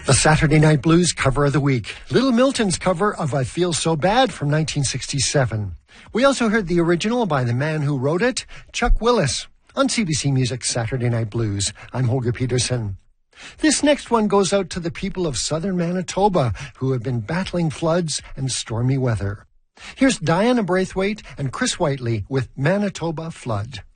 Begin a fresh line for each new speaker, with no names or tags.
The Saturday Night Blues cover of the week. Little Milton's cover of I Feel So Bad from 1967. We also heard the original by the man who wrote it, Chuck Willis, on CBC Music's Saturday Night Blues. I'm Holger Peterson. This next one goes out to the people of southern Manitoba who have been battling floods and stormy weather. Here's Diana Braithwaite and Chris Whiteley with Manitoba Flood.